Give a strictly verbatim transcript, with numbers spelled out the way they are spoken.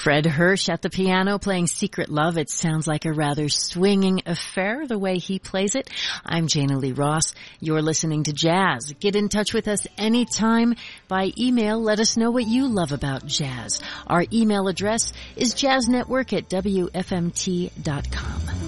Fred Hirsch at the piano playing Secret Love. It sounds like a rather swinging affair the way he plays it. I'm Jana Lee Ross. You're listening to Jazz. Get in touch with us anytime by email. Let us know what you love about jazz. Our email address is jazznetwork at W F M T dot com.